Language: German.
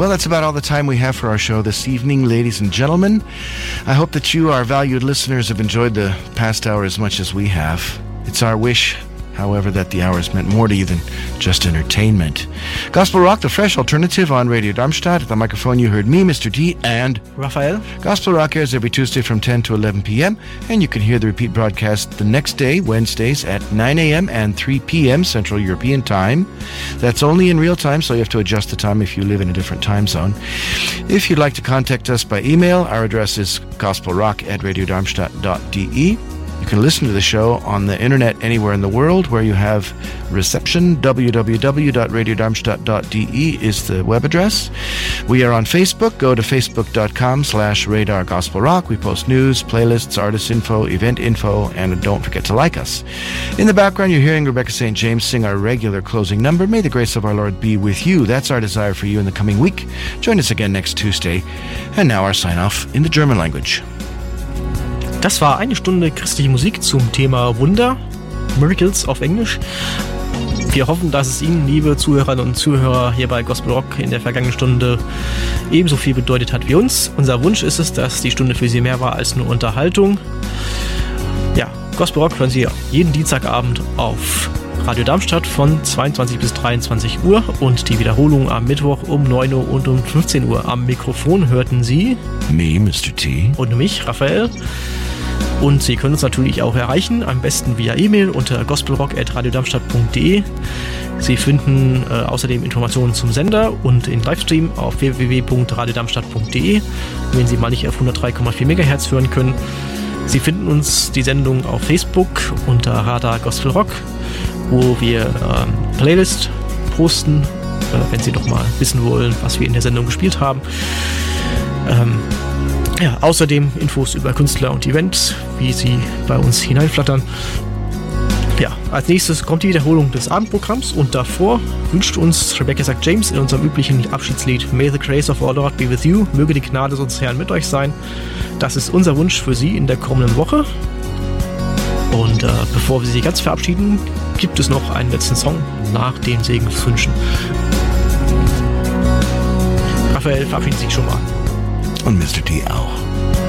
Well, that's about all the time we have for our show this evening, ladies and gentlemen. I hope that you, our valued listeners, have enjoyed the past hour as much as we have. It's our wish, however, that the hours meant more to you than just entertainment. Gospel Rock, the fresh alternative on Radio Darmstadt. At the microphone you heard me, Mr. T, and Raphael. Gospel Rock airs every Tuesday from 10 to 11 p.m. and you can hear the repeat broadcast the next day, Wednesdays at 9 a.m. and 3 p.m. Central European Time. That's only in real time, so you have to adjust the time if you live in a different time zone. If you'd like to contact us by email, our address is gospelrock@radiodarmstadt.de. You can listen to the show on the internet anywhere in the world where you have reception. www.radiodarmstadt.de is the web address. We are on Facebook. Go to facebook.com/radargospelrock. We post news, playlists, artist info, event info, and don't forget to like us. In the background, you're hearing Rebecca St. James sing our regular closing number, May the Grace of Our Lord be with you. That's our desire for you in the coming week. Join us again next Tuesday. And now our sign-off in the German language. Das war eine Stunde christliche Musik zum Thema Wunder, Miracles auf Englisch. Wir hoffen, dass es Ihnen, liebe Zuhörerinnen und Zuhörer, hier bei Gospel Rock in der vergangenen Stunde ebenso viel bedeutet hat wie uns. Unser Wunsch ist es, dass die Stunde für Sie mehr war als nur Unterhaltung. Ja, Gospel Rock hören Sie jeden Dienstagabend auf Radio Darmstadt von 22 bis 23 Uhr und die Wiederholung am Mittwoch um 9 Uhr und um 15 Uhr. Am Mikrofon hörten Sie Me, Mr. T. Und mich, Raphael. Und Sie können uns natürlich auch erreichen, am besten via E-Mail unter gospelrock@radiodarmstadt.de. Sie finden außerdem Informationen zum Sender und in Livestream auf www.radiodarmstadt.de, wenn Sie mal nicht auf 103,4 MHz hören können. Sie finden uns die Sendung auf Facebook unter Radar Gospel Rock, wo wir Playlist posten, wenn Sie doch mal wissen wollen, was wir in der Sendung gespielt haben. Ja, außerdem Infos über Künstler und Events, wie sie bei uns hineinflattern. Ja, als nächstes kommt die Wiederholung des Abendprogramms und davor wünscht uns Rebecca St. James in unserem üblichen Abschiedslied May the Grace of Our Lord be with you, möge die Gnade unseres Herrn mit euch sein. Das ist unser Wunsch für Sie in der kommenden Woche. Und bevor wir Sie ganz verabschieden, gibt es noch einen letzten Song nach den Segenswünschen. Raphael verabschiedet sich schon mal. Und Mr. T auch.